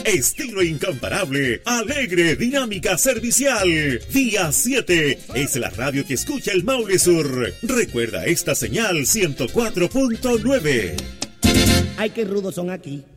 Estilo incomparable, alegre, dinámica, servicial. Día 7 es la radio que escucha el Maule Sur. Recuerda esta señal 104.9. Ay, qué rudos son aquí.